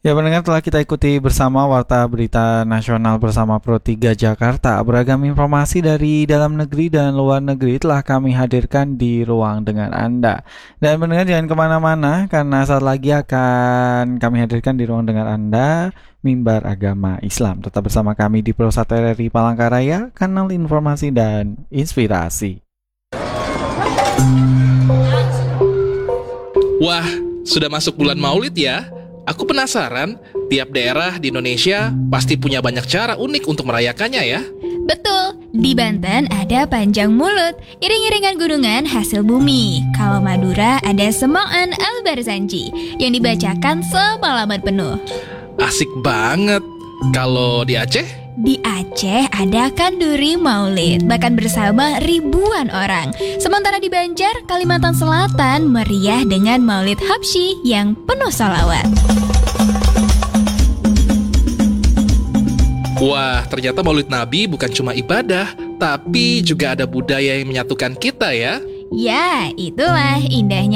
Ya pendengar, telah kita ikuti bersama Warta Berita Nasional bersama Pro 3 Jakarta. Beragam informasi dari dalam negeri dan luar negeri telah kami hadirkan di ruang dengan Anda. Dan pendengar jangan kemana-mana karena saat lagi akan kami hadirkan di ruang dengan Anda Mimbar Agama Islam. Tetap bersama kami di Pro 1 RRI Palangkaraya, kanal informasi dan inspirasi. Wah, sudah masuk bulan Maulid ya? Aku penasaran, tiap daerah di Indonesia pasti punya banyak cara unik untuk merayakannya ya. Betul, di Banten ada Panjang Mulut, iring-iringan gunungan hasil bumi. Kalau Madura ada Semoan Al-Barzanji yang dibacakan semalaman penuh. Asik banget. Kalau di Aceh? Di Aceh ada Kanduri Maulid, bahkan bersama ribuan orang. Sementara di Banjar, Kalimantan Selatan meriah dengan Maulid Habsyi yang penuh sholawat. Wah, ternyata Maulid Nabi bukan cuma ibadah, tapi juga ada budaya yang menyatukan kita ya. Ya, itulah indahnya